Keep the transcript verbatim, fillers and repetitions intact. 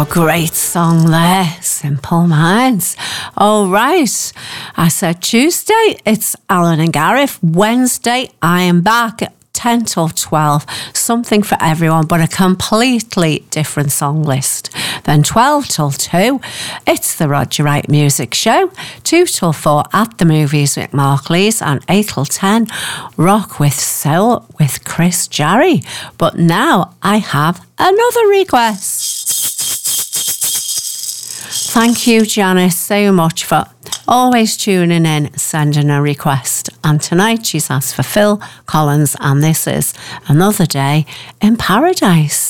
Great song there, Simple Minds. All right, I said Tuesday, it's Alan and Gareth. Wednesday, I am back at ten till twelve, something for everyone, but a completely different song list. Then twelve till two, it's the Roger Wright Music Show. two till four, At the Movies with Mark Lees. And eight till ten, Rock with Soul with Chris Jarry. But now I have another request. Thank you, Janice, so much for always tuning in, sending a request. And tonight she's asked for Phil Collins, and this is Another Day in Paradise.